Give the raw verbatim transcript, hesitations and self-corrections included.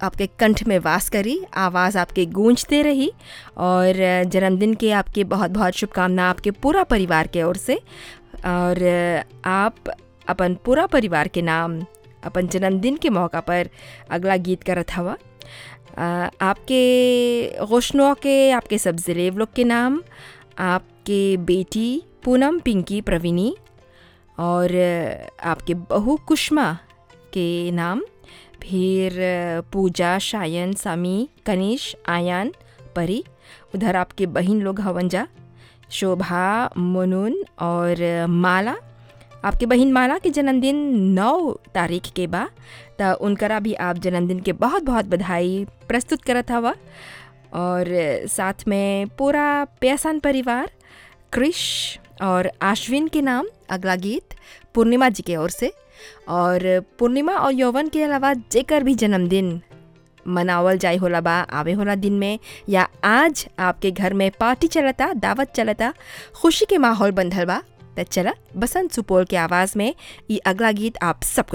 आपके कंठ में वास करी, आवाज़ आपके गूंजते रही। और जन्मदिन के आपके बहुत बहुत शुभकामना आपके पूरा परिवार के ओर से। और आप अपन पूरा परिवार के नाम अपन जन्मदिन के मौका पर अगला गीत करत हवा। आपके गोशनुआ के, आपके सब ज़िलेब लोग के नाम, आपके बेटी पूनम, पिंकी, प्रवीणी और आपके बहू कुष्मा के नाम, फिर पूजा, शायन, सामी, कनिश, आयान, परी। उधर आपके बहन लोग हवंजा, शोभा, मुनुन और माला। आपके बहन माला के जन्मदिन नौ तारीख के बा, तो उनकरा भी आप जन्मदिन के बहुत बहुत बधाई प्रस्तुत करत हवा। और साथ में पूरा प्यासान परिवार, कृष और आश्विन के नाम अगला गीत पूर्णिमा जी के ओर से। और पूर्णिमा और यौवन के अलावा जेकर भी जन्मदिन मनावल जाए होला बा, आवे होला दिन में, या आज आपके घर में पार्टी चलता, दावत चलता, खुशी के माहौल बंधल बा, त चला बसंत सुपौल के आवाज़ में ये अगला गीत आप सबको